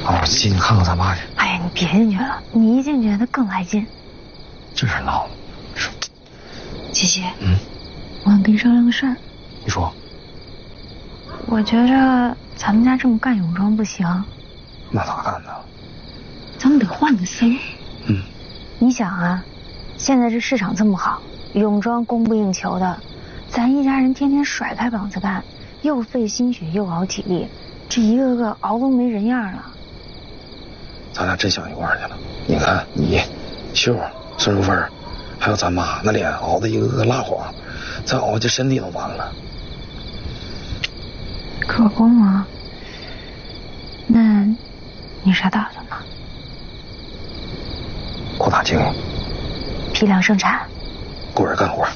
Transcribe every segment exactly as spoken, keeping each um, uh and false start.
啊，我进去看看咱妈去。 哎呀，你别进去了，你一进去他更来劲。 这是闹的。 琪琪， 嗯， 我想跟你商量个事儿。 你说。 我觉着咱们家这么干泳装不行。 那咋干呢？ 咱们得换个思路。 嗯。 你想啊，现在这市场这么好，泳装供不应求的，咱一家人天天甩开膀子干，又费心血又熬体力，这一个个熬都没人样了。 咱俩真想一块儿去了。你看你、秀、孙淑芬，还有咱妈那脸熬的一个个蜡黄，再熬这身体都完了。 可不吗？那你啥打算呢？ 扩大经营， 批量生产， 雇人干活。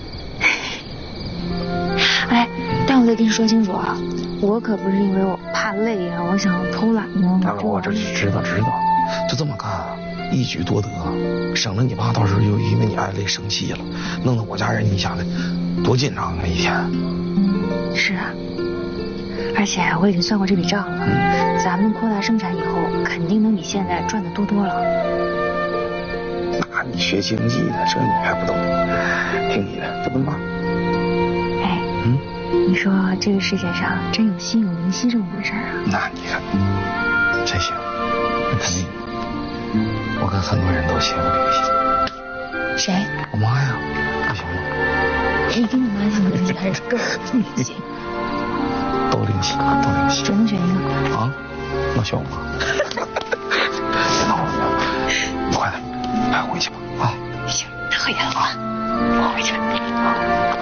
哎，但我得跟你说清楚啊，我可不是因为我怕累啊，我想偷懒呢。 大哥，我这知道知道，就这么干啊，一举多得，省得你爸到时候又因为你爱累生气了，弄得我家人你想的多紧张啊一天。 是啊，而且我已经算过这笔账了，嗯、咱们扩大生产以后，肯定能比现在赚的多多了。 那你学经济的，这你还不懂？听你的，这么办？ 哎，嗯，你说这个世界上真有心有灵犀这么回事啊？ 那你看，真行，那肯定。我跟很多人都心有灵犀。 谁？ 我妈呀，不行吗？ 你跟你妈心有灵犀还是跟我灵犀？ 都灵犀，都灵犀。 只能选一个啊？那选我妈。